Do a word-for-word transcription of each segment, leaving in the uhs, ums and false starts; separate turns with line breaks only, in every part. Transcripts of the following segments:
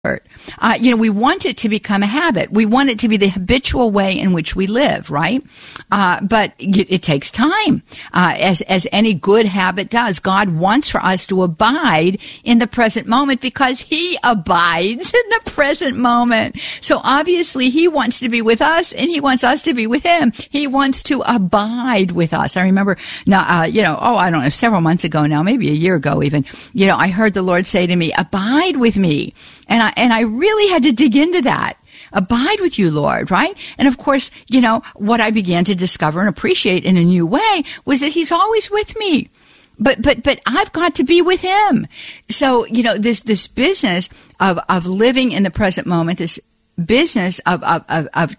Uh, you know, we want it to become a habit. We want it to be the habitual way in which we live, right? Uh, but it, it takes time, uh, as, as any good habit does. God wants for us to abide in the present moment because he abides in the present moment. So obviously he wants to be with us and he wants us to be with him. He wants to abide with us. I remember now, uh, you know, oh, I don't know, several months ago now, maybe a year ago even, you know, I heard the Lord say to me, abide with me. And I, and I really had to dig into that. Abide with you, Lord, right? And of course, you know, what I began to discover and appreciate in a new way was that he's always with me. But, but, but I've got to be with him. So, you know, this, this business of, of living in the present moment, this business of, of, of, of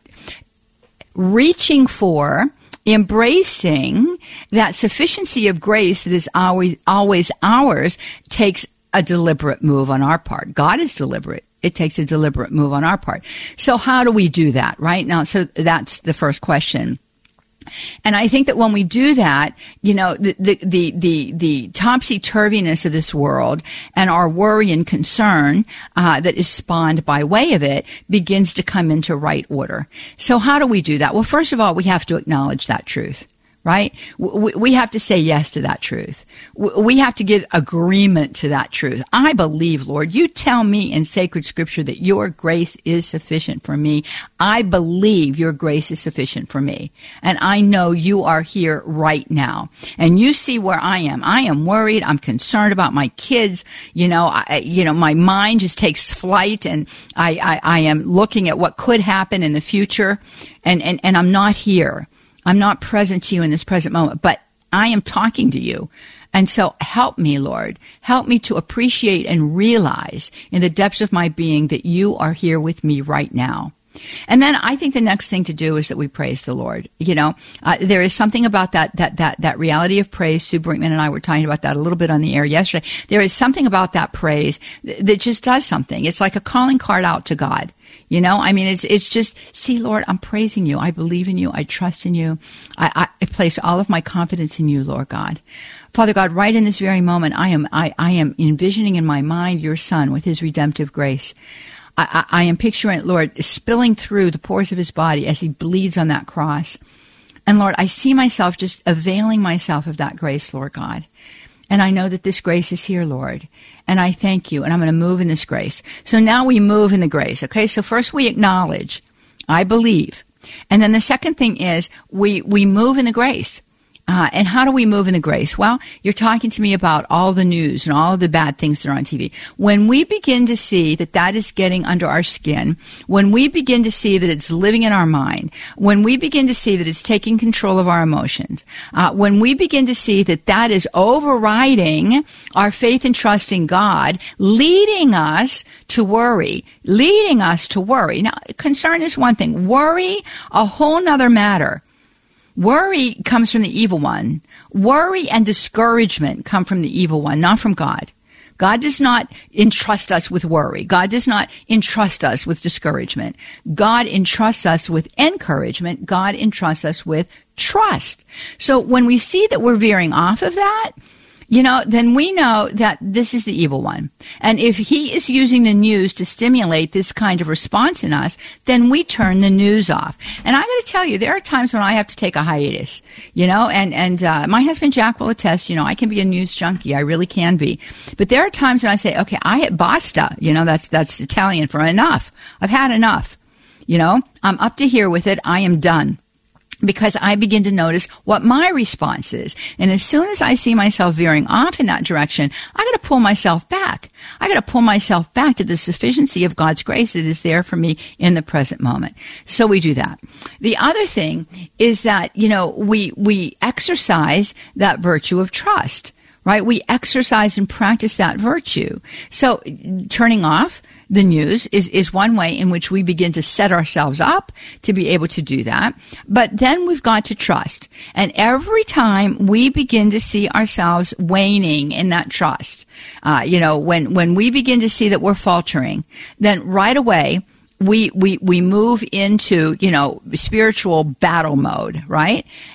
reaching for, embracing that sufficiency of grace that is always, always ours takes a deliberate move on our part. God is deliberate. It takes a deliberate move on our part. So how do we do that, right? Now, so that's the first question. And I think that when we do that, you know, the, the, the, the, the topsy-turviness of this world and our worry and concern, uh, that is spawned by way of it begins to come into right order. So how do we do that? Well, first of all, we have to acknowledge that truth. Right? We have to say yes to that truth. We have to give agreement to that truth. I believe, Lord, you tell me in sacred scripture that your grace is sufficient for me. I believe your grace is sufficient for me. And I know you are here right now. And you see where I am. I am worried. I'm concerned about my kids. You know, I, you know, my mind just takes flight and I, I, I am looking at what could happen in the future. And, and, and I'm not here. I'm not present to you in this present moment, but I am talking to you. And so help me, Lord. Help me to appreciate and realize in the depths of my being that you are here with me right now. And then I think the next thing to do is that we praise the Lord. You know, uh, there is something about that, that, that, that reality of praise. Sue Brinkman and I were talking about that a little bit on the air yesterday. There is something about that praise th- that just does something. It's like a calling card out to God. You know, I mean, it's, it's just, see, Lord, I'm praising you. I believe in you. I trust in you. I, I place all of my confidence in you, Lord God. Father God, right in this very moment, I am, I, I am envisioning in my mind your son with his redemptive grace. I, I, I am picturing, Lord, spilling through the pores of his body as he bleeds on that cross. And Lord, I see myself just availing myself of that grace, Lord God. And I know that this grace is here, Lord. And I thank you. And I'm going to move in this grace. So now we move in the grace. Okay. So first we acknowledge, I believe. And then the second thing is we, we move in the grace. Uh, and how do we move in the grace? Well, you're talking to me about all the news and all of the bad things that are on T V. When we begin to see that that is getting under our skin, when we begin to see that it's living in our mind, when we begin to see that it's taking control of our emotions, uh, when we begin to see that that is overriding our faith and trust in God, leading us to worry, leading us to worry. Now, concern is one thing. Worry, a whole nother matter. Worry comes from the evil one. Worry and discouragement come from the evil one, not from God. God does not entrust us with worry. God does not entrust us with discouragement. God entrusts us with encouragement. God entrusts us with trust. So when we see that we're veering off of that, you know, then we know that this is the evil one. And if he is using the news to stimulate this kind of response in us, then we turn the news off. And I got to tell you, there are times when I have to take a hiatus, you know, and, and, uh, my husband Jack will attest, you know, I can be a news junkie. I really can be. But there are times when I say, okay, I hit basta, you know, that's, that's Italian for enough. I've had enough. You know, I'm up to here with it. I am done. Because I begin to notice what my response is. And as soon as I see myself veering off in that direction, I got to pull myself back. I got to pull myself back to the sufficiency of God's grace that is there for me in the present moment. So we do that. The other thing is that, you know, we, we exercise that virtue of trust. Right? We exercise and practice that virtue. So turning off the news is, is one way in which we begin to set ourselves up to be able to do that. But then we've got to trust. And every time we begin to see ourselves waning in that trust, uh, you know, when, when we begin to see that we're faltering, then right away, we, we, we move into, you know, spiritual battle mode, right?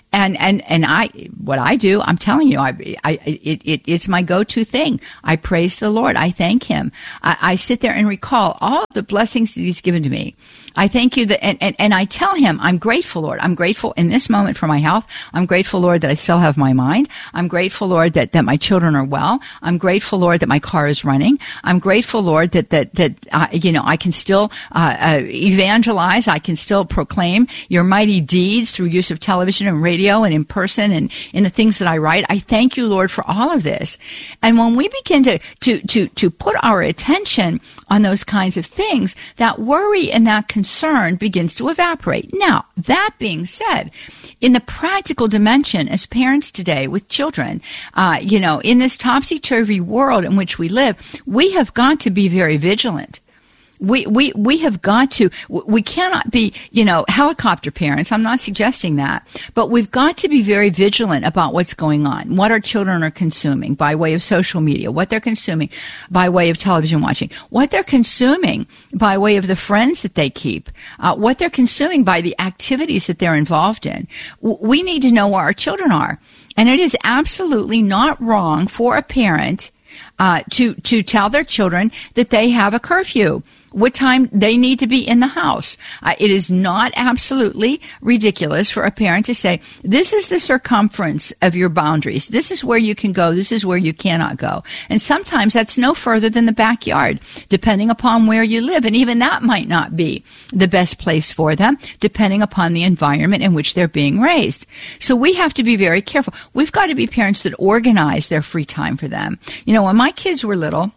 And, and, and I, what I do, I'm telling you, I, I, it, it, it's my go-to thing. I praise the Lord. I thank him. I, I sit there and recall all the blessings that he's given to me. I thank you that, and, and, and I tell him, I'm grateful, Lord. I'm grateful in this moment for my health. I'm grateful, Lord, that I still have my mind. I'm grateful, Lord, that, that my children are well. I'm grateful, Lord, that my car is running. I'm grateful, Lord, that, that, that, uh, you know, I can still, uh, uh, evangelize. I can still proclaim your mighty deeds through use of television and radio and in person and in the things that I write. I thank you, Lord, for all of this. And when we begin to, to, to, to put our attention on those kinds of things, that worry and that concern begins to evaporate. Now, that being said, in the practical dimension, as parents today with children, uh, you know, in this topsy-turvy world in which we live, we have got to be very vigilant. We, we, we have got to, we cannot be, you know, helicopter parents. I'm not suggesting that, but we've got to be very vigilant about what's going on, what our children are consuming by way of social media, what they're consuming by way of television watching, what they're consuming by way of the friends that they keep, uh, what they're consuming by the activities that they're involved in. We need to know where our children are. And it is absolutely not wrong for a parent uh, to, to tell their children that they have a curfew, what time they need to be in the house. Uh, it is not absolutely ridiculous for a parent to say, this is the circumference of your boundaries. This is where you can go. This is where you cannot go. And sometimes that's no further than the backyard, depending upon where you live. And even that might not be the best place for them, depending upon the environment in which they're being raised. So we have to be very careful. We've got to be parents that organize their free time for them. You know, when my kids were little,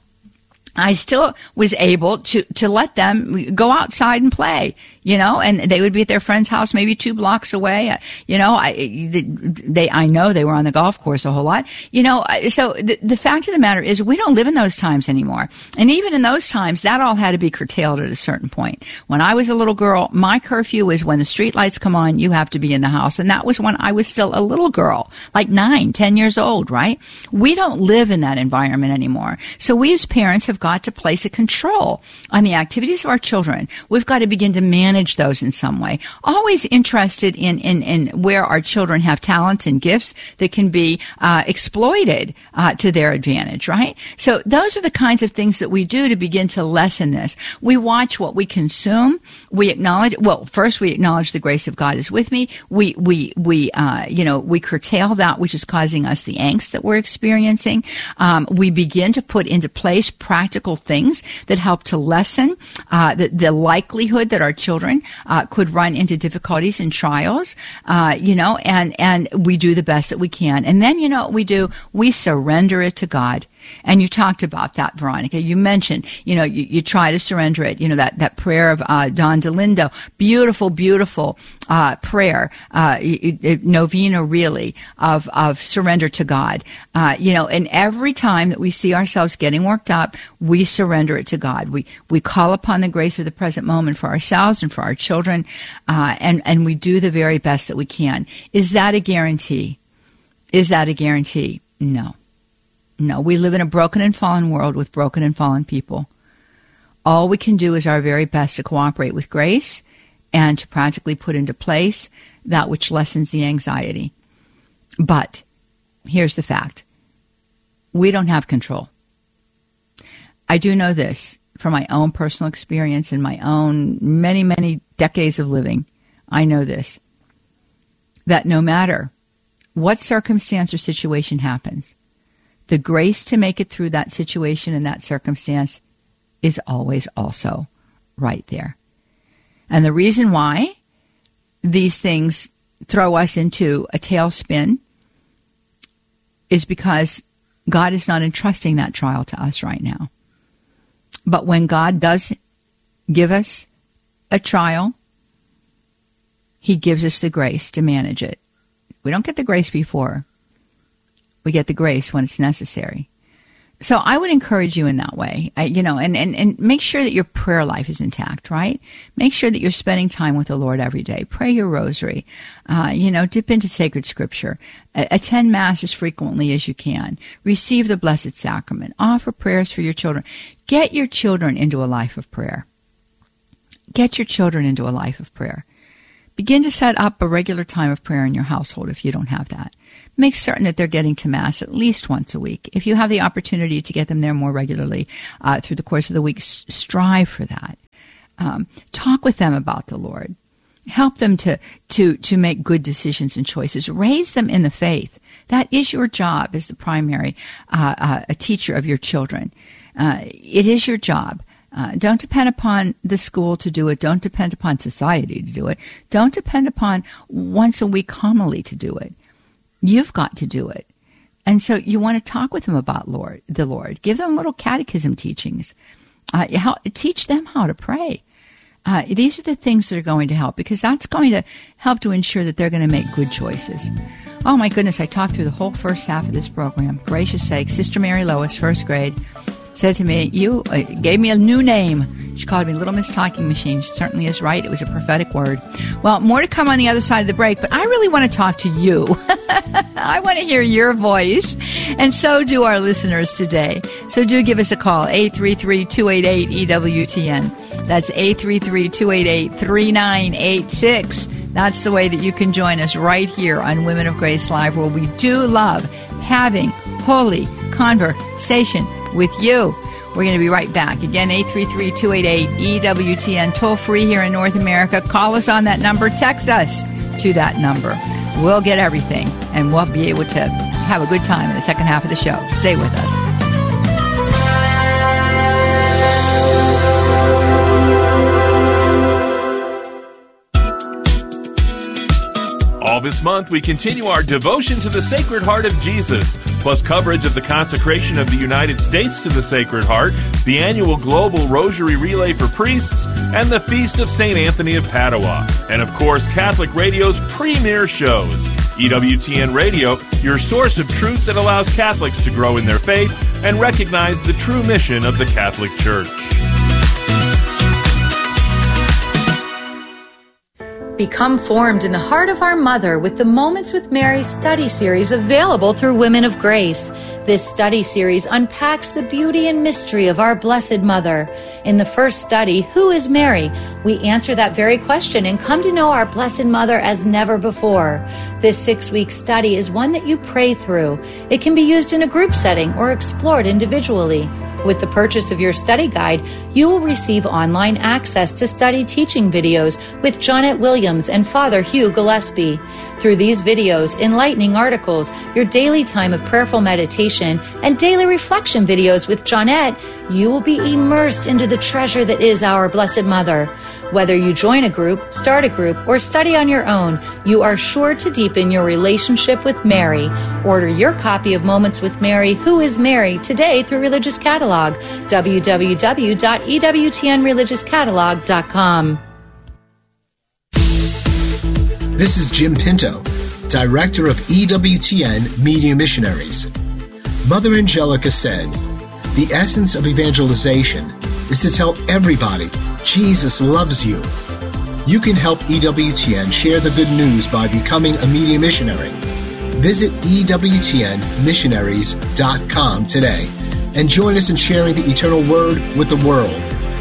I still was able to, to let them go outside and play, you know, and they would be at their friend's house maybe two blocks away. You know, I, they, I know they were on the golf course a whole lot, you know, so the, the fact of the matter is we don't live in those times anymore. And even in those times, that all had to be curtailed at a certain point. When I was a little girl, my curfew was when the street lights come on, you have to be in the house. And that was when I was still a little girl, like nine, ten years old, right? We don't live in that environment anymore. So we as parents have got to place a control on the activities of our children. We've got to begin to manage those in some way. Always interested in, in, in where our children have talents and gifts that can be uh, exploited uh, to their advantage, right? So those are the kinds of things that we do to begin to lessen this. We watch what we consume. We acknowledge, well, first we acknowledge the grace of God is with me. We, we, we, uh, you know, we curtail that which is causing us the angst that we're experiencing. Um, we begin to put into place practical things that help to lessen uh, the, the likelihood that our children uh, could run into difficulties and trials, uh, you know, and, and we do the best that we can. And then, you know what we do? We surrender it to God. And you talked about that, Veronica. You mentioned, you know, you, you try to surrender it. You know, that, that prayer of uh, Don DeLindo. Beautiful, beautiful uh, prayer, uh, it, it, novena really, of, of surrender to God. Uh, you know, and every time that we see ourselves getting worked up, we surrender it to God. We we call upon the grace of the present moment for ourselves and for our children, uh, and, and we do the very best that we can. Is that a guarantee? Is that a guarantee? No. No, we live in a broken and fallen world with broken and fallen people. All we can do is our very best to cooperate with grace and to practically put into place that which lessens the anxiety. But here's the fact. We don't have control. I do know this from my own personal experience and my own many, many decades of living. I know this, that no matter what circumstance or situation happens, the grace to make it through that situation and that circumstance is always also right there. And the reason why these things throw us into a tailspin is because God is not entrusting that trial to us right now. But when God does give us a trial, he gives us the grace to manage it. We don't get the grace before. We get the grace when it's necessary. So I would encourage you in that way, I, you know, and, and, and make sure that your prayer life is intact, right? Make sure that you're spending time with the Lord every day. Pray your rosary, uh, you know, dip into sacred scripture. A- attend Mass as frequently as you can. Receive the Blessed Sacrament. Offer prayers for your children. Get your children into a life of prayer. Get your children into a life of prayer. begin to set up a regular time of prayer in your household if you don't have that. Make certain that they're getting to Mass at least once a week. If you have the opportunity to get them there more regularly uh, through the course of the week, s- strive for that. Um, talk with them about the Lord. Help them to, to, to make good decisions and choices. Raise them in the faith. That is your job as the primary uh, uh, a teacher of your children. Uh, it is your job. Uh, don't depend upon the school to do it. Don't depend upon society to do it. Don't depend upon once a week homily to do it. You've got to do it. And so you want to talk with them about Lord, the Lord. Give them little catechism teachings. Uh, how, teach them how to pray. Uh, these are the things that are going to help, because that's going to help to ensure that they're going to make good choices. Oh, my goodness, I talked through the whole first half of this program. Gracious sake, Sister Mary Lois, first grade, said to me, you uh, gave me a new name. She called me Little Miss Talking Machine. She certainly is right. It was a prophetic word. Well, more to come on the other side of the break, but I really want to talk to you. I want to hear your voice, and so do our listeners today. So do give us a call, eight three three, two eight eight, E W T N. That's eight three three, two eight eight, three nine eight six. That's the way that you can join us right here on Women of Grace Live, where we do love having holy conversation with you. We're going to be right back. Again, eight three three, two eight eight, E W T N, toll free here in North America. Call us on that number. Text us to that number. We'll get everything, and we'll be able to have a good time in the second half of the show. Stay with us.
All this month, we continue our devotion to the Sacred Heart of Jesus, plus coverage of the consecration of the United States to the Sacred Heart, the annual Global Rosary Relay for Priests, and the Feast of Saint Anthony of Padua. And, of course, Catholic Radio's premier shows. E W T N Radio, your source of truth that allows Catholics to grow in their faith and recognize the true mission of the Catholic Church.
Become formed in the heart of our Mother with the Moments with Mary study series available through Women of Grace. This study series unpacks the beauty and mystery of our Blessed Mother. In the first study, Who is Mary? We answer that very question and come to know our Blessed Mother as never before. This six-week study is one that you pray through. It can be used in a group setting or explored individually. With the purchase of your study guide, you will receive online access to study teaching videos with Jonette Williams and Father Hugh Gillespie. Through these videos, enlightening articles, your daily time of prayerful meditation, and daily reflection videos with Jonette, you will be immersed into the treasure that is our Blessed Mother. Whether you join a group, start a group, or study on your own, you are sure to deepen your relationship with Mary. Order your copy of Moments with Mary, Who is Mary, today through Religious Catalog, w w w dot e w t n religious catalog dot com.
This is Jim Pinto, Director of E W T N Media Missionaries. Mother Angelica said, "The essence of evangelization is to tell everybody Jesus loves you." You can help E W T N share the good news by becoming a media missionary. Visit E W T N missionaries dot com today and join us in sharing the eternal word with the world.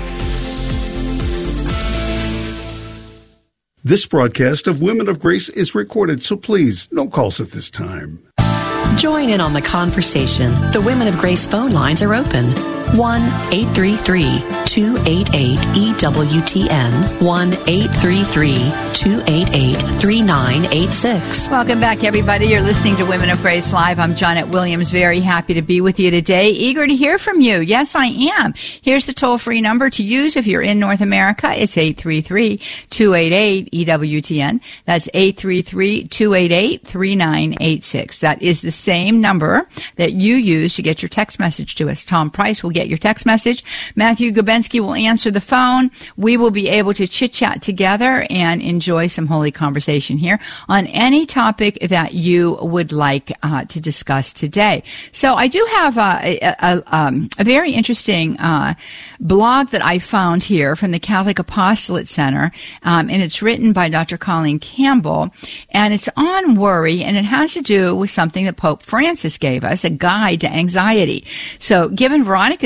This broadcast of Women of Grace is recorded, so please, no calls at this time.
Join in on the conversation. The Women of Grace phone lines are open. one eight three three, two eight eight, E W T N. one eight three three, two eight eight, three nine eight six.
Welcome back, everybody. You're listening to Women of Grace Live. I'm Jonette Williams. Very happy to be with you today. Eager to hear from you. Yes, I am. Here's the toll-free number to use if you're in North America. It's eight three three, two eight eight, E W T N. That's eight three three, two eight eight, three nine eight six. That is the same number that you use to get your text message to us. Tom Price will get your text message. Matthew Gubensky will answer the phone. We will be able to chit-chat together and enjoy some holy conversation here on any topic that you would like uh, to discuss today. So I do have a, a, a, um, a very interesting uh, blog that I found here from the Catholic Apostolate Center, um, and it's written by Doctor Colleen Campbell, and it's on worry, and it has to do with something that Pope Francis gave us, a guide to anxiety. So given Veronica's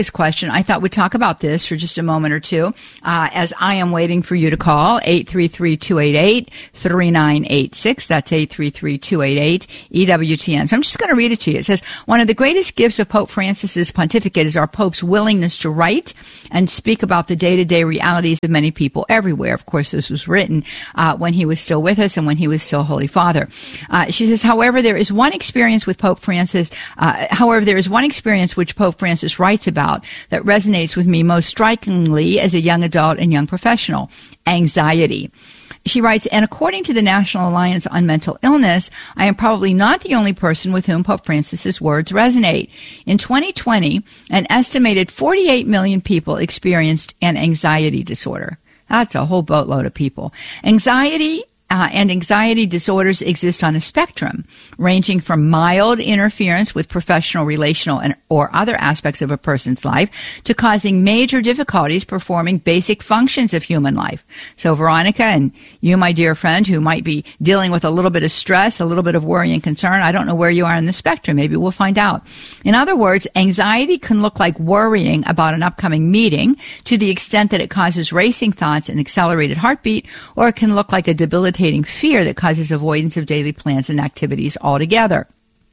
Veronica's question, I thought we'd talk about this for just a moment or two, uh, as I am waiting for you to call, eight three three, two eight eight, three nine eight six. That's eight three three, two eight eight, E W T N. So I'm just going to read it to you. It says, one of the greatest gifts of Pope Francis's pontificate is our Pope's willingness to write and speak about the day-to-day realities of many people everywhere. Of course, this was written uh, when he was still with us and when he was still Holy Father. Uh, she says, however, there is one experience with Pope Francis, uh, however, there is one experience which Pope Francis writes about that resonates with me most strikingly as a young adult and young professional: anxiety. She writes, and according to the National Alliance on Mental Illness, I am probably not the only person with whom Pope Francis's words resonate. In twenty twenty, an estimated forty-eight million people experienced an anxiety disorder. That's a whole boatload of people. Anxiety Uh, and anxiety disorders exist on a spectrum, ranging from mild interference with professional, relational, and or other aspects of a person's life to causing major difficulties performing basic functions of human life. So, Veronica, and you, my dear friend, who might be dealing with a little bit of stress, a little bit of worry and concern, I don't know where you are in the spectrum. Maybe we'll find out. In other words, anxiety can look like worrying about an upcoming meeting to the extent that it causes racing thoughts and accelerated heartbeat, or it can look like a debilitating fear that causes avoidance of daily plans and activities altogether.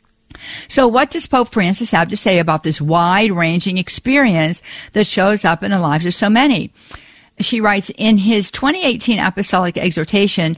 So what does Pope Francis have to say about this wide-ranging experience that shows up in the lives of so many? She writes, in his twenty eighteen apostolic exhortation,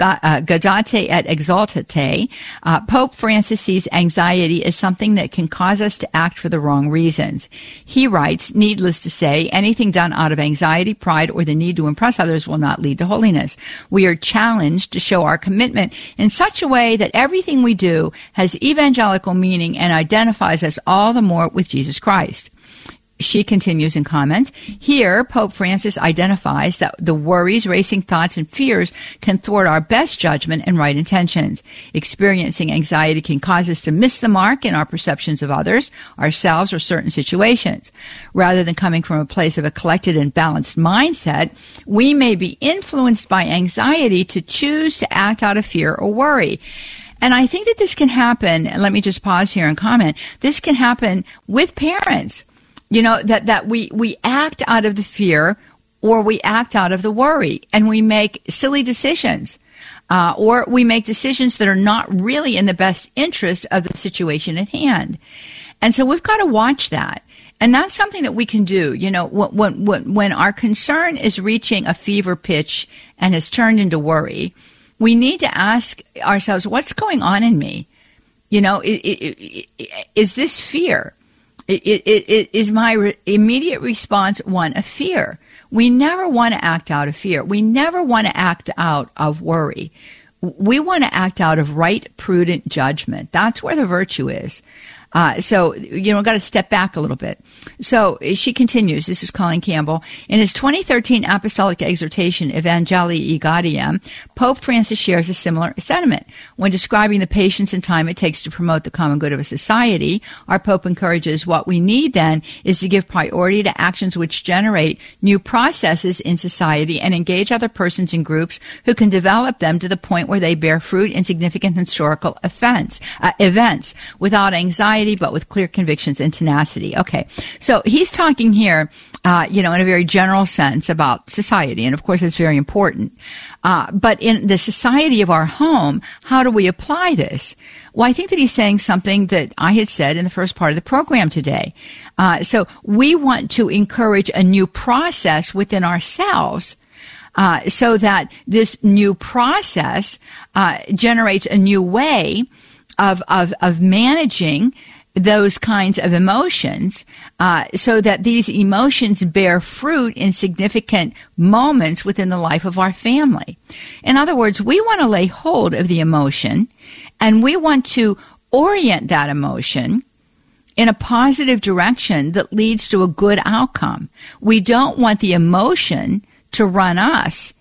Gaudete et Exsultate, uh, Pope Francis sees anxiety as something that can cause us to act for the wrong reasons. He writes, needless to say, anything done out of anxiety, pride, or the need to impress others will not lead to holiness. We are challenged to show our commitment in such a way that everything we do has evangelical meaning and identifies us all the more with Jesus Christ. She continues in comments, here Pope Francis identifies that the worries, racing thoughts, and fears can thwart our best judgment and right intentions. Experiencing anxiety can cause us to miss the mark in our perceptions of others, ourselves, or certain situations. Rather than coming from a place of a collected and balanced mindset, we may be influenced by anxiety to choose to act out of fear or worry. And I think that this can happen, and let me just pause here and comment, this can happen with parents. You know, that, that we, we act out of the fear or we act out of the worry, and we make silly decisions. Uh, or we make decisions that are not really in the best interest of the situation at hand. And so we've got to watch that. And that's something that we can do. You know, when, when, when our concern is reaching a fever pitch and has turned into worry, we need to ask ourselves, what's going on in me? You know, it, it, it, is this fear? It, it, it is my re- immediate response one of fear? We never want to act out of fear. We never want to act out of worry. We want to act out of right, prudent judgment. That's where the virtue is. Uh, so, you know, got to step back a little bit. So she continues, this is Colleen Campbell. In his twenty thirteen apostolic exhortation, Evangelii Gaudium, Pope Francis shares a similar sentiment. When describing the patience and time it takes to promote the common good of a society, our Pope encourages what we need then is to give priority to actions which generate new processes in society and engage other persons and groups who can develop them to the point where they bear fruit in significant historical offense, uh, events without anxiety, but with clear convictions and tenacity. Okay, so he's talking here, uh, you know, in a very general sense about society, and of course it's very important. Uh, but in the society of our home, how do we apply this? Well, I think that he's saying something that I had said in the first part of the program today. Uh, so we want to encourage a new process within ourselves, uh, so that this new process uh, generates a new way Of, of of managing those kinds of emotions, uh, so that these emotions bear fruit in significant moments within the life of our family. In other words, we want to lay hold of the emotion, and we want to orient that emotion in a positive direction that leads to a good outcome. We don't want the emotion to run us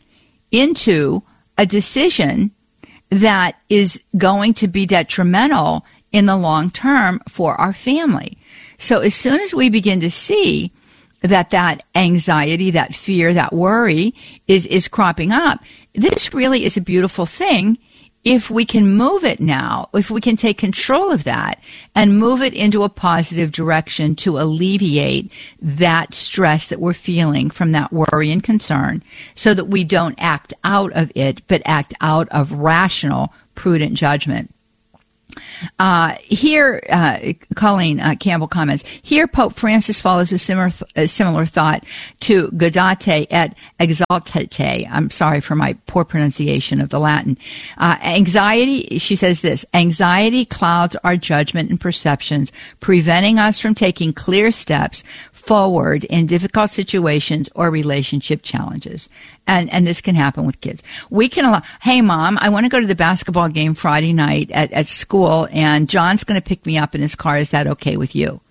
into a decision that is going to be detrimental in the long term for our family. So as soon as we begin to see that that anxiety, that fear, that worry is, is cropping up, this really is a beautiful thing if we can move it now, if we can take control of that and move it into a positive direction to alleviate that stress that we're feeling from that worry and concern so that we don't act out of it, but act out of rational, prudent judgment. Uh, here, uh, Colleen uh, Campbell comments, here Pope Francis follows a similar, th- a similar thought to Gaudete et Exsultate. I'm sorry for my poor pronunciation of the Latin. Uh, anxiety, she says this, anxiety clouds our judgment and perceptions, preventing us from taking clear steps forward in difficult situations or relationship challenges. And and this can happen with kids. We can allow, hey, Mom, I want to go to the basketball game Friday night at, at school, and John's going to pick me up in his car. Is that okay with you?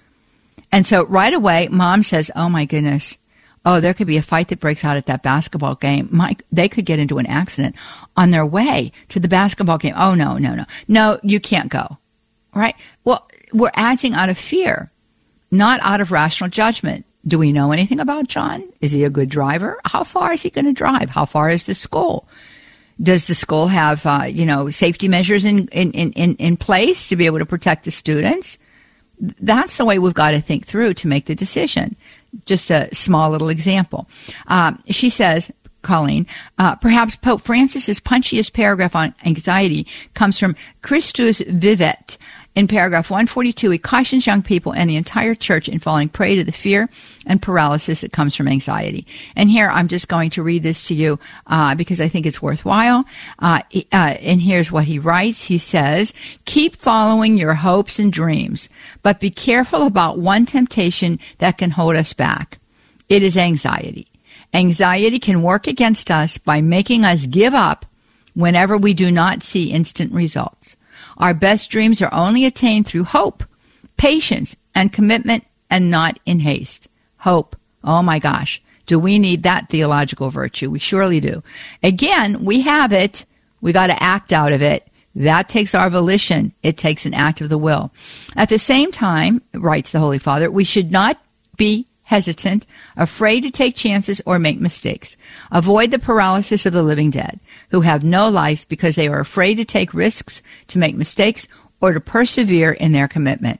And so right away, Mom says, oh, my goodness. Oh, there could be a fight that breaks out at that basketball game. Mike, they could get into an accident on their way to the basketball game. Oh, no, no, no. No, you can't go. Right? Well, we're acting out of fear, not out of rational judgment. Do we know anything about John? Is he a good driver? How far is he going to drive? How far is the school? Does the school have, uh, you know, safety measures in, in, in, in place to be able to protect the students? That's the way we've got to think through to make the decision. Just a small little example. Uh, she says, Colleen, uh, perhaps Pope Francis's punchiest paragraph on anxiety comes from Christus Vivet. In paragraph one forty-two, he cautions young people and the entire church in falling prey to the fear and paralysis that comes from anxiety. And here, I'm just going to read this to you uh, because I think it's worthwhile. Uh, uh, and here's what he writes. He says, keep following your hopes and dreams, but be careful about one temptation that can hold us back. It is anxiety. Anxiety can work against us by making us give up whenever we do not see instant results. Our best dreams are only attained through hope, patience, and commitment, and not in haste. Hope. Oh my gosh. Do we need that theological virtue? We surely do. Again, we have it. We got to act out of it. That takes our volition. It takes an act of the will. At the same time, writes the Holy Father, we should not be hesitant, afraid to take chances or make mistakes. Avoid the paralysis of the living dead, who have no life because they are afraid to take risks, to make mistakes, or to persevere in their commitment.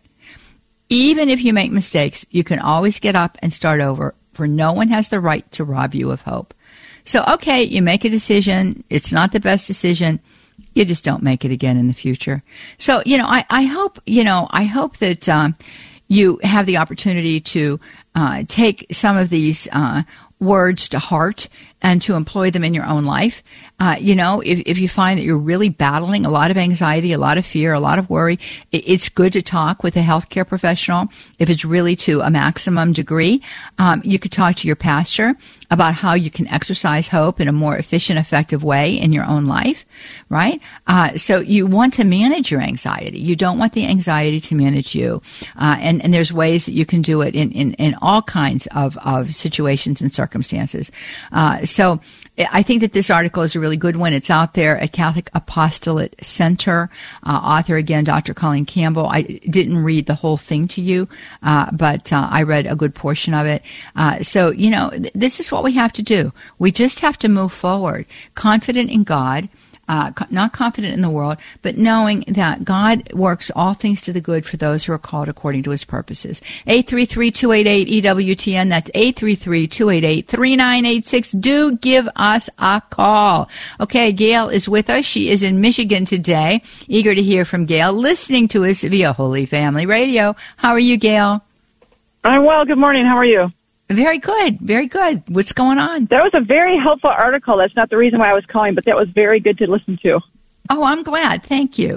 Even if you make mistakes, you can always get up and start over, for no one has the right to rob you of hope. So, okay, you make a decision. It's not the best decision. You just don't make it again in the future. So, you know, I, I hope, you know, I hope that um, you have the opportunity to uh, take some of these uh, words to heart and to employ them in your own life. Uh, you know, if, if you find that you're really battling a lot of anxiety, a lot of fear, a lot of worry, it, it's good to talk with a healthcare professional. If it's really to a maximum degree, um, you could talk to your pastor about how you can exercise hope in a more efficient, effective way in your own life, right? Uh, so you want to manage your anxiety. You don't want the anxiety to manage you. Uh, and, and there's ways that you can do it in, in, in all kinds of, of situations and circumstances. Uh, so I think that this article is a really good one. It's out there at Catholic Apostolate Center. Uh, author, again, Doctor Colleen Campbell. I didn't read the whole thing to you, uh, but uh, I read a good portion of it. Uh, so, you know, th- this is what we have to do. We just have to move forward, confident in God, uh, co- not confident in the world, but knowing that God works all things to the good for those who are called according to his purposes. eight three three, two eight eight, E W T N. That's eight three three, two eight eight, three nine eight six. Do give us a call. Okay, Gail is with us. She is in Michigan today. Eager to hear from Gail, listening to us via Holy Family Radio. How are you, Gail?
I'm well. Good morning. How are you?
Very good. Very good. What's going on?
That was a very helpful article. That's not the reason why I was calling, but that was very good to listen to.
Oh, I'm glad. Thank you.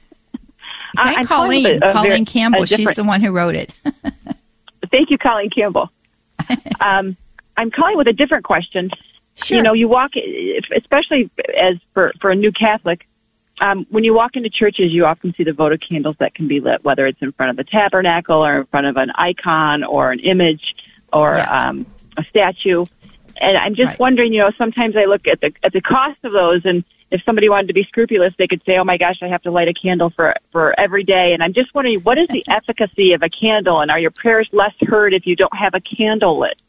Thank
I'm
Colleen.
a, a
Colleen
very,
Campbell. She's the one who wrote it.
Thank you, Colleen Campbell. um, I'm calling with a different question.
Sure.
You know, you walk, especially as for, for a new Catholic, um, when you walk into churches, you often see the votive candles that can be lit, whether it's in front of the tabernacle or in front of an icon or an image or
Yes.
um, a statue. And I'm just
Right.
wondering, you know, sometimes I look at the at the cost of those, and if somebody wanted to be scrupulous, they could say, oh, my gosh, I have to light a candle for for every day. And I'm just wondering, what is the efficacy of a candle, and are your prayers less heard if you don't have a candle lit?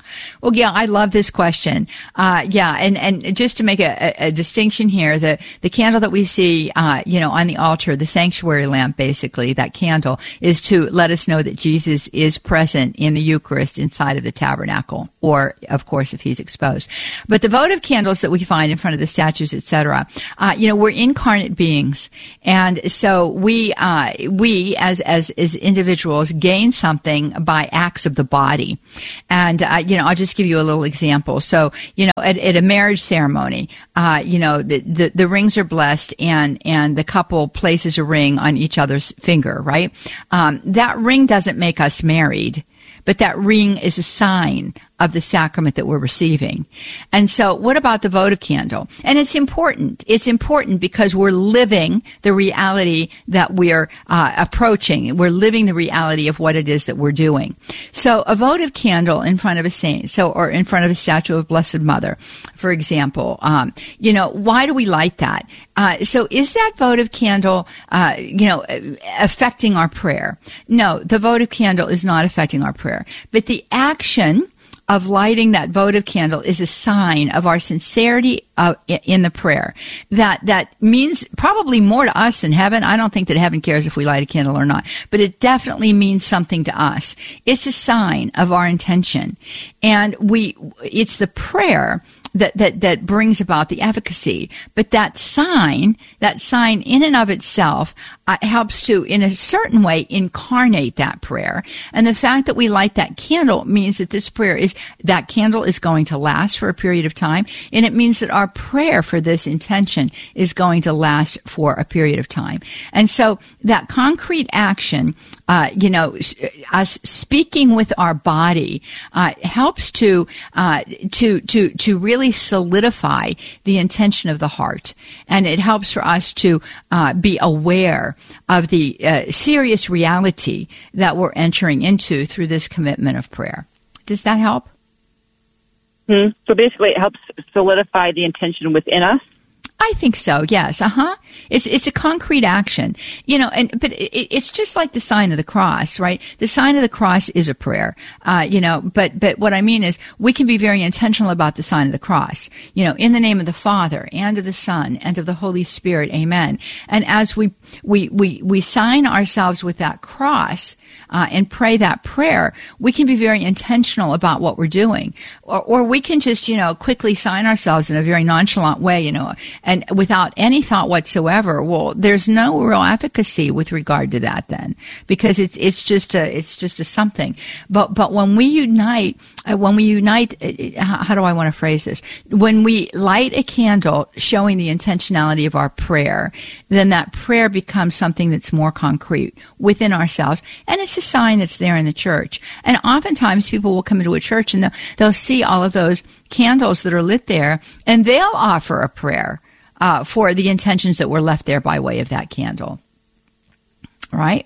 Well, yeah, I love this question. Uh, yeah, and, and just to make a, a, a distinction here, the, the candle that we see, uh, you know, on the altar, the sanctuary lamp, basically, that candle is to let us know that Jesus is present in the Eucharist inside of the tabernacle, or, of course, if he's exposed. But the votive candles that we find in front of the statues, et cetera, uh, you know, we're incarnate beings. And so we, uh, we as, as, as individuals gain something by acts of the body. And, uh, you know, I'll just give you a little example. So, you know, at, at a marriage ceremony, uh, you know, the, the, the rings are blessed and, and the couple places a ring on each other's finger, right? Um, that ring doesn't make us married, but that ring is a sign of the sacrament that we're receiving. And so what about the votive candle? And it's important. It's important because we're living the reality that we're uh, approaching. We're living the reality of what it is that we're doing. So a votive candle in front of a saint, so or in front of a statue of Blessed Mother, for example, um, you know, why do we light that? Uh, so is that votive candle, uh, you know, affecting our prayer? No, the votive candle is not affecting our prayer, but the action of lighting that votive candle is a sign of our sincerity uh, in the prayer. That that means probably more to us than heaven. I don't think that heaven cares if we light a candle or not, but it definitely means something to us. It's a sign of our intention, and we. It's the prayer that, that, that brings about the efficacy. But that sign, that sign in and of itself, uh, helps to, in a certain way, incarnate that prayer. And the fact that we light that candle means that this prayer is, that candle is going to last for a period of time. And it means that our prayer for this intention is going to last for a period of time. And so that concrete action, uh, you know, us speaking with our body, uh, helps to, uh, to, to, to really solidify the intention of the heart. And it helps for us to, uh, be aware of the, uh, serious reality that we're entering into through this commitment of prayer. Does that help?
Hmm. So basically it helps solidify the intention within us?
I think so. Yes. Uh huh. It's it's a concrete action, you know. And but it, it's just like the sign of the cross, right? The sign of the cross is a prayer, uh, you know. But but what I mean is, we can be very intentional about the sign of the cross, you know, in the name of the Father and of the Son and of the Holy Spirit. Amen. And as we we we we sign ourselves with that cross uh, and pray that prayer, we can be very intentional about what we're doing, or or we can just, you know, quickly sign ourselves in a very nonchalant way, you know. And without any thought whatsoever, well, there's no real efficacy with regard to that then, because it's it's just a it's just a something. But but when we unite, uh, when we unite, uh, how do I want to phrase this? When we light a candle showing the intentionality of our prayer, then that prayer becomes something that's more concrete within ourselves, and it's a sign that's there in the church. And oftentimes people will come into a church and they'll, they'll see all of those candles that are lit there, and they'll offer a prayer Uh, for the intentions that were left there by way of that candle. Right?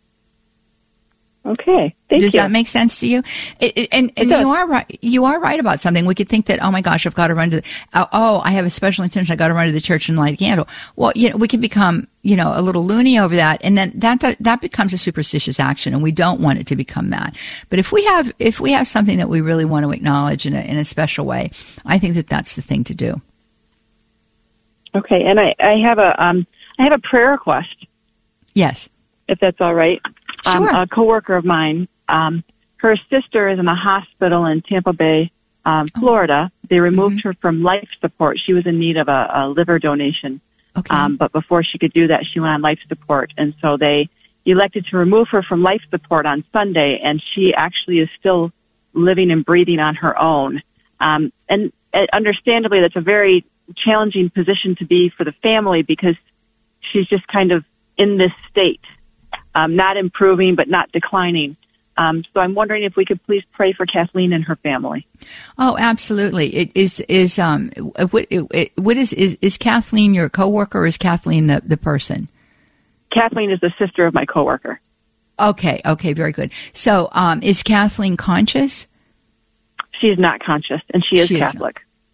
Okay. Thank
Does
you.
that make sense to you? It, it, and and
it
you are right. You are right about something. We could think that, oh my gosh, I've got to run to. The, oh, oh, I have a special intention. I got to run to the church and light a candle. Well, you know, we can become, you know, a little loony over that, and then that that becomes a superstitious action, and we don't want it to become that. But if we have if we have something that we really want to acknowledge in a in a special way, I think that that's the thing to do.
Okay, and I, I have a um I have a prayer request.
Yes,
if that's all right.
Sure.
Um, a coworker of mine, um, her sister is in a hospital in Tampa Bay, um, Florida. They removed mm-hmm. her from life support. She was in need of a, a liver donation.
Okay.
Um, but before she could do that, she went on life support, and so they elected to remove her from life support on Sunday, and she actually is still living and breathing on her own. Um, and uh, understandably, that's a very challenging position to be for the family, because she's just kind of in this state, um, not improving but not declining. Um, so I'm wondering if we could please pray for Kathleen and her family.
Oh, absolutely. It is is um what what is is, is Kathleen your coworker, or is Kathleen the, the person?
Kathleen is the sister of my coworker.
Okay, okay, very good. So um is Kathleen conscious?
She is not conscious, and she is
she
Catholic.
Is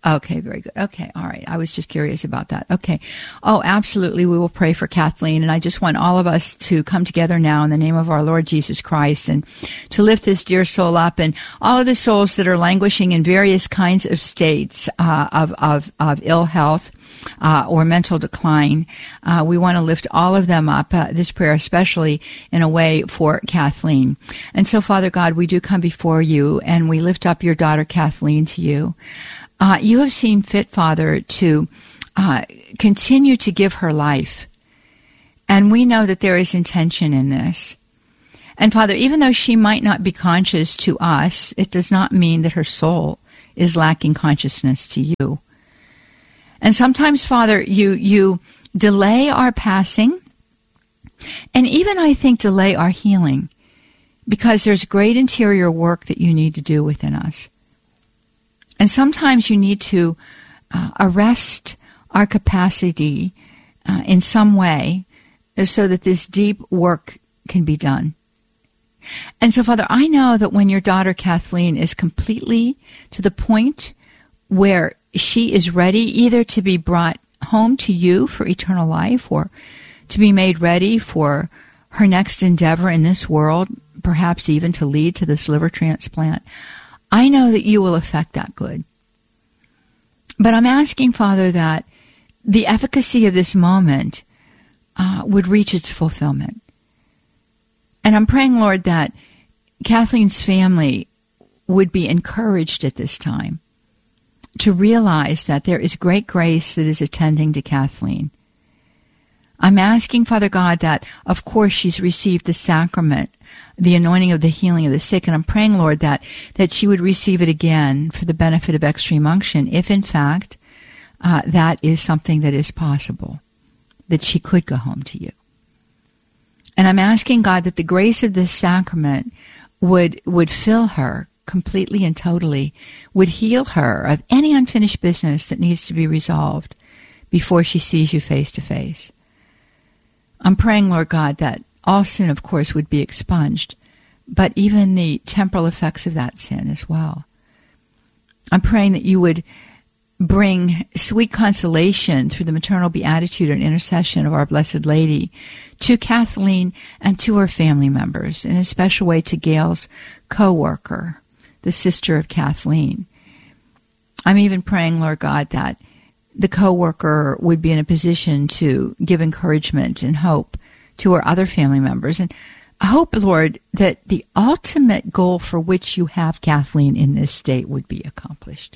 Okay, very good. Okay, all right. I was just curious about that. Okay. Oh, absolutely. We will pray for Kathleen. And I just want all of us to come together now in the name of our Lord Jesus Christ and to lift this dear soul up, and all of the souls that are languishing in various kinds of states uh, of, of, of ill health uh, or mental decline. Uh, we want to lift all of them up, uh, this prayer especially in a way for Kathleen. And so, Father God, we do come before you and we lift up your daughter Kathleen to you. Uh, you have seen fit, Father, to uh, continue to give her life. And we know that there is intention in this. And Father, even though she might not be conscious to us, it does not mean that her soul is lacking consciousness to you. And sometimes, Father, you, you delay our passing, and even, I think, delay our healing, because there's great interior work that you need to do within us. And sometimes you need to uh, arrest our capacity uh, in some way so that this deep work can be done. And so, Father, I know that when your daughter Kathleen is completely to the point where she is ready either to be brought home to you for eternal life or to be made ready for her next endeavor in this world, perhaps even to lead to this liver transplant, I know that you will effect that good. But I'm asking, Father, that the efficacy of this moment uh, would reach its fulfillment. And I'm praying, Lord, that Kathleen's family would be encouraged at this time to realize that there is great grace that is attending to Kathleen. I'm asking, Father God, that, of course, she's received the sacrament, the anointing of the healing of the sick, and I'm praying, Lord, that, that she would receive it again for the benefit of extreme unction, if, in fact, uh, that is something that is possible, that she could go home to you. And I'm asking, God, that the grace of this sacrament would, would fill her completely and totally, would heal her of any unfinished business that needs to be resolved before she sees you face to face. I'm praying, Lord God, that all sin, of course, would be expunged, but even the temporal effects of that sin as well. I'm praying that you would bring sweet consolation through the maternal beatitude and intercession of our Blessed Lady to Kathleen and to her family members, in a special way to Gail's co-worker, the sister of Kathleen. I'm even praying, Lord God, that the co-worker would be in a position to give encouragement and hope to her other family members. And I hope, Lord, that the ultimate goal for which you have Kathleen in this state would be accomplished,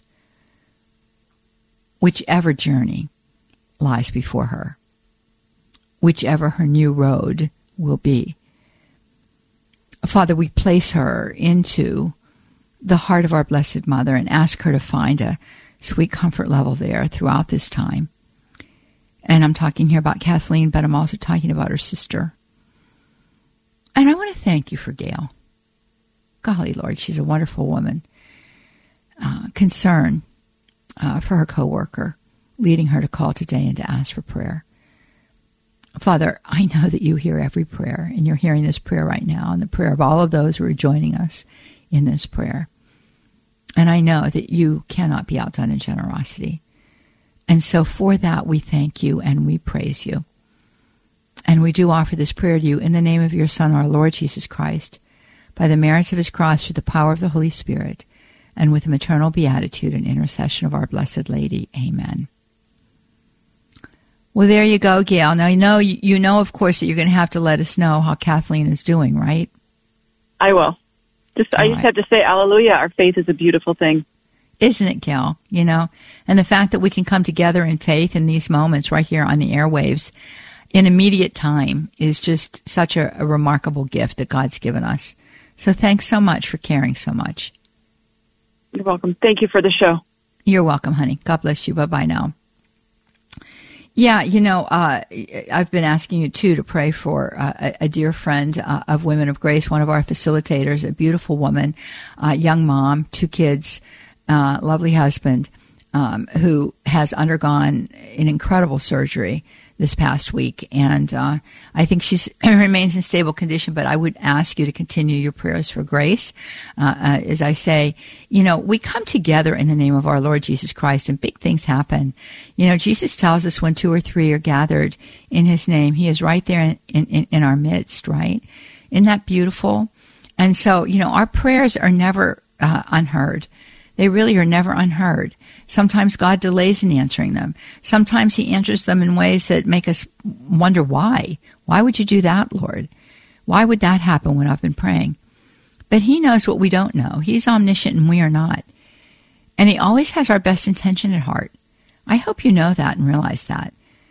whichever journey lies before her, whichever her new road will be. Father, we place her into the heart of our Blessed Mother and ask her to find a sweet comfort level there throughout this time. And I'm talking here about Kathleen, but I'm also talking about her sister. And I want to thank you for Gail. Golly, Lord, she's a wonderful woman. Uh, concern uh, for her co-worker, leading her to call today and to ask for prayer. Father, I know that you hear every prayer, and you're hearing this prayer right now, and the prayer of all of those who are joining us in this prayer. And I know that you cannot be outdone in generosity. And so for that, we thank you and we praise you. And we do offer this prayer to you in the name of your Son, our Lord Jesus Christ, by the merits of his cross, through the power of the Holy Spirit, and with the maternal beatitude and intercession of our Blessed Lady. Amen. Well, there you go, Gail. Now, you know, you know, of course, that you're going to have to let us know how Kathleen is doing, right?
I will. Just,
All
I just
right.
have to say, hallelujah, our faith is a beautiful thing.
Isn't it, Gail? You know, and the fact that we can come together in faith in these moments right here on the airwaves in immediate time is just such a, a remarkable gift that God's given us. So thanks so much for caring so much.
You're welcome. Thank you for the show.
You're welcome, honey. God bless you. Bye-bye now. Yeah, you know, uh, I've been asking you, too, to pray for uh, a, a dear friend uh, of Women of Grace, one of our facilitators, a beautiful woman, uh, young mom, two kids, uh, lovely husband, um, who had has undergone an incredible surgery this past week, and uh, I think she remains in stable condition, but I would ask you to continue your prayers for Grace. Uh, uh, as I say, you know, we come together in the name of our Lord Jesus Christ, and big things happen. You know, Jesus tells us when two or three are gathered in his name, he is right there in, in, in our midst, right? Isn't that beautiful? And so, you know, our prayers are never uh, unheard. They really are never unheard. Sometimes God delays in answering them. Sometimes he answers them in ways that make us wonder why. Why would you do that, Lord? Why would that happen when I've been praying? But he knows what we don't know. He's omniscient and we are not. And he always has our best intention at heart. I hope you know that and realize that.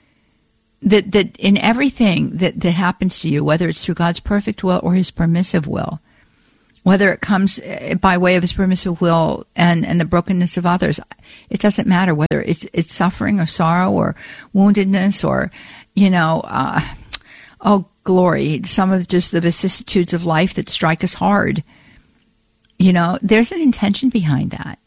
That, that in everything that, that happens to you, whether it's through God's perfect will or his permissive will, whether it comes by way of his permissive will and, and the brokenness of others, it doesn't matter whether it's it's suffering or sorrow or woundedness or, you know, uh, oh, glory, some of just the vicissitudes of life that strike us hard. You know, there's an intention behind that.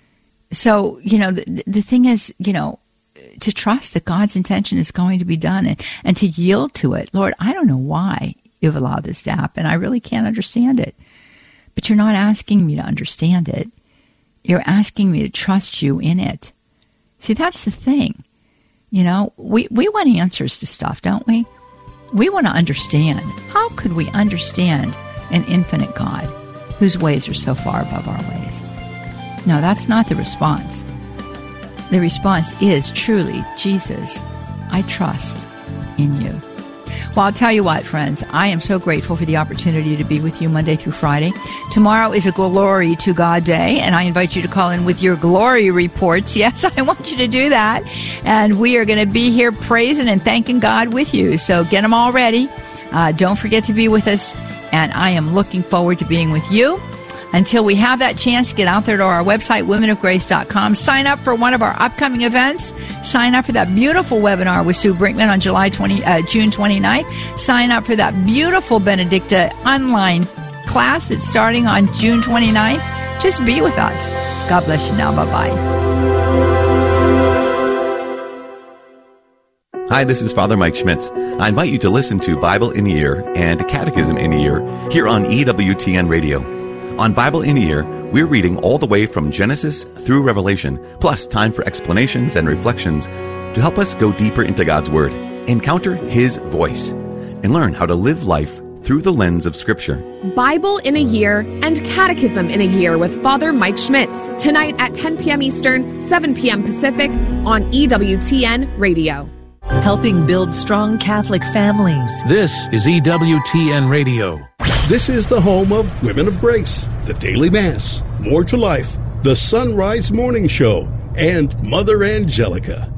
So, you know, the, the thing is, you know, to trust that God's intention is going to be done and, and to yield to it. Lord, I don't know why you've allowed this to happen. I really can't understand it. But you're not asking me to understand it. You're asking me to trust you in it. See, that's the thing. You know, we, we want answers to stuff, don't we? We want to understand. How could we understand an infinite God whose ways are so far above our ways? No, that's not the response. The response is truly, Jesus, I trust in you. Well, I'll tell you what, friends, I am so grateful for the opportunity to be with you Monday through Friday. Tomorrow is a Glory to God day, and I invite you to call in with your glory reports. Yes, I want you to do that. And we are going to be here praising and thanking God with you. So get them all ready. Uh, don't forget to be with us, and I am looking forward to being with you. Until we have that chance, get out there to our website, women of grace dot com. Sign up for one of our upcoming events. Sign up for that beautiful webinar with Sue Brinkman on July twentieth, uh, June twenty-ninth. Sign up for that beautiful Benedicta online class that's starting on June twenty-ninth. Just be with us. God bless you now. Bye-bye.
Hi, this is Father Mike Schmitz. I invite you to listen to Bible in a Year and Catechism in a Year here on E W T N Radio. On Bible in a Year, we're reading all the way from Genesis through Revelation, plus time for explanations and reflections to help us go deeper into God's Word, encounter His voice, and learn how to live life through the lens of Scripture.
Bible in a Year and Catechism in a Year with Father Mike Schmitz, tonight at ten p.m. Eastern, seven p.m. Pacific on E W T N Radio.
Helping build strong Catholic families.
This is E W T N Radio.
This is the home of Women of Grace, the Daily Mass, More to Life, the Sunrise Morning Show, and Mother Angelica.